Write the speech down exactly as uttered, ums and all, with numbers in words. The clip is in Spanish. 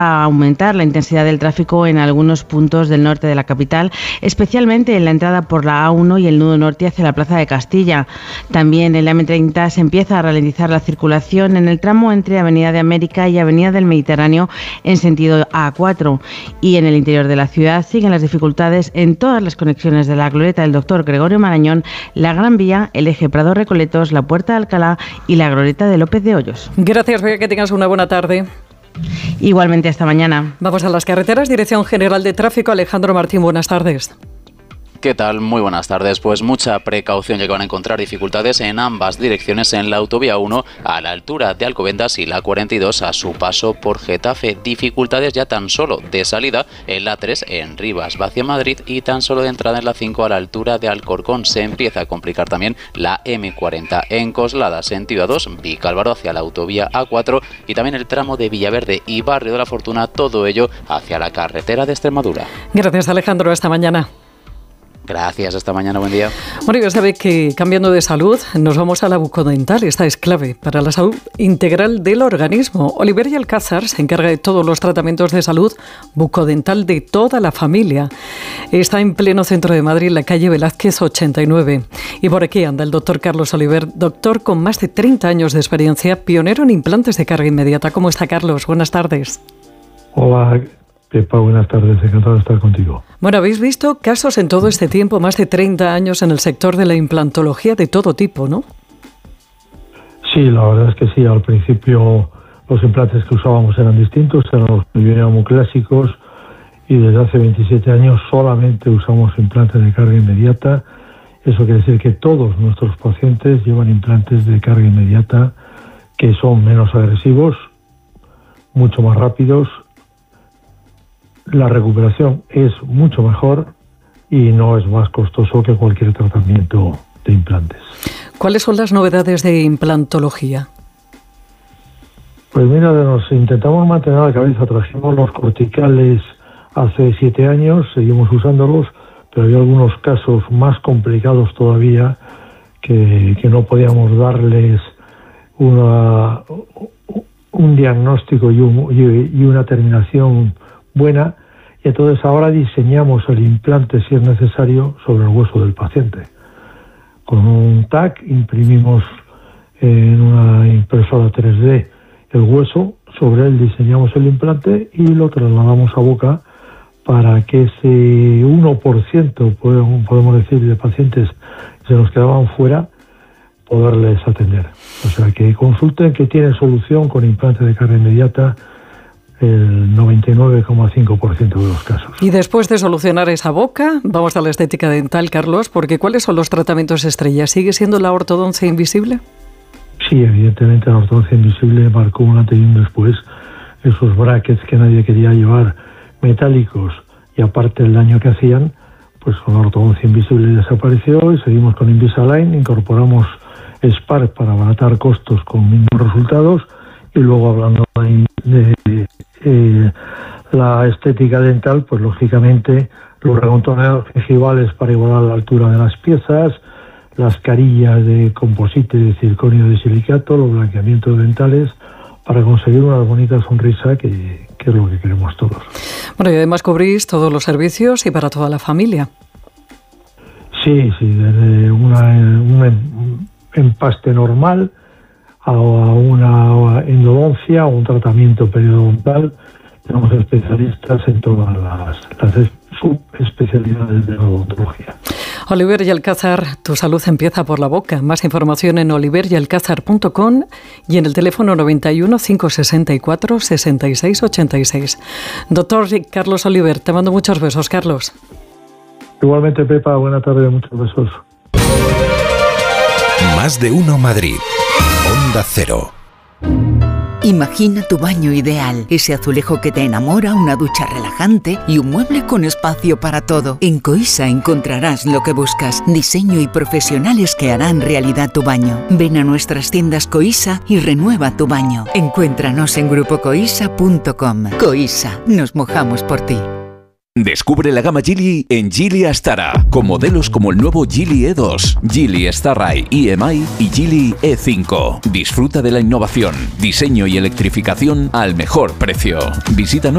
a aumentar la intensidad del tráfico en algunos puntos del norte de la capital, especialmente en la entrada por la A uno y el nudo norte hacia la Plaza de Castilla. También en la eme treinta se empieza a ralentizar la circulación en el tramo entre Avenida de América y Avenida del Mediterráneo en sentido A cuatro. Y en el interior de la ciudad siguen las dificultades en todas las conexiones de la Glorieta del Doctor Gregorio Marañón, la Gran Vía, el eje Prado-Recoletos, la Puerta de Alcalá y la Glorieta de López de Hoyos. Gracias, Bea, que tengas una buena tarde. Igualmente, hasta mañana. Vamos a las carreteras. Dirección General de Tráfico, Alejandro Martín, buenas tardes. ¿Qué tal? Muy buenas tardes. Pues mucha precaución, ya que van a encontrar dificultades en ambas direcciones en la autovía uno a la altura de Alcobendas y la cuarenta y dos a su paso por Getafe. Dificultades ya tan solo de salida en la tres en Rivas hacia Madrid y tan solo de entrada en la cinco a la altura de Alcorcón. Se empieza a complicar también la eme cuarenta en Coslada, sentido A dos, Vicálvaro hacia la autovía A cuatro y también el tramo de Villaverde y Barrio de la Fortuna, todo ello hacia la carretera de Extremadura. Gracias, Alejandro. Hasta mañana. Gracias, hasta mañana, buen día. Bueno, ya sabe que cambiando de salud nos vamos a la bucodental. Esta es clave para la salud integral del organismo. Oliver y Alcázar se encarga de todos los tratamientos de salud bucodental de toda la familia. Está en pleno centro de Madrid, en la calle Velázquez ochenta y nueve. Y por aquí anda el doctor Carlos Oliver, doctor con más de treinta años de experiencia, pionero en implantes de carga inmediata. ¿Cómo está, Carlos? Buenas tardes. Hola, Pepa, buenas tardes, encantado de estar contigo. Bueno, habéis visto casos en todo este tiempo, más de treinta años en el sector de la implantología de todo tipo, ¿no? Sí, la verdad es que sí. Al principio los implantes que usábamos eran distintos, eran los muy clásicos, y desde hace veintisiete años solamente usamos implantes de carga inmediata. Eso quiere decir que todos nuestros pacientes llevan implantes de carga inmediata que son menos agresivos, mucho más rápidos. La recuperación es mucho mejor y no es más costoso que cualquier tratamiento de implantes. ¿Cuáles son las novedades de implantología? Pues mira, nos intentamos mantener la cabeza. Trajimos los corticales hace siete años, seguimos usándolos, pero hay algunos casos más complicados todavía que, que no podíamos darles una, un diagnóstico y, un, y una terminación buena, y entonces ahora diseñamos el implante, si es necesario, sobre el hueso del paciente. Con un T A C imprimimos en una impresora tres D el hueso, sobre él diseñamos el implante y lo trasladamos a boca para que ese uno por ciento, podemos decir, de pacientes que se nos quedaban fuera, poderles atender. O sea, que consulten, que tienen solución con implante de carga inmediata el noventa y nueve coma cinco por ciento de los casos. Y después de solucionar esa boca, vamos a la estética dental, Carlos, porque ¿cuáles son los tratamientos estrella? ¿Sigue siendo la ortodoncia invisible? Sí, evidentemente la ortodoncia invisible marcó un antes y un después. Esos brackets que nadie quería llevar, metálicos, y aparte el daño que hacían, pues con la ortodoncia invisible desapareció y seguimos con Invisalign. Incorporamos Spark para abaratar costos con mismos resultados. Y luego, hablando de, de eh, la estética dental, pues lógicamente los recontorneados gingivales para igualar la altura de las piezas, las carillas de composite, de circonio, de silicato, los blanqueamientos dentales, para conseguir una bonita sonrisa que, que es lo que queremos todos. Bueno, y además cubrís todos los servicios y para toda la familia. Sí, sí, desde una, un empaste normal a una endodoncia o un tratamiento periodontal. Tenemos especialistas en todas las, las subespecialidades de la odontología. Oliver y Alcázar, tu salud empieza por la boca. Más información en oliver y alcázar punto com y en el teléfono noventa y uno, cinco sesenta y cuatro, sesenta y seis ochenta y seis. Doctor Carlos Oliver, te mando muchos besos, Carlos. Igualmente, Pepa, buena tarde, muchos besos. Más de uno Madrid. Onda Cero. Imagina tu baño ideal, ese azulejo que te enamora, una ducha relajante y un mueble con espacio para todo. En Coisa encontrarás lo que buscas, diseño y profesionales que harán realidad tu baño. Ven a nuestras tiendas Coisa y renueva tu baño. Encuéntranos en grupo coisa punto com. Coisa, nos mojamos por ti. Descubre la gama Geely en Geely Astara, con modelos como el nuevo Geely E dos, Geely Starride E M I y Geely E cinco. Disfruta de la innovación, diseño y electrificación al mejor precio. Visítanos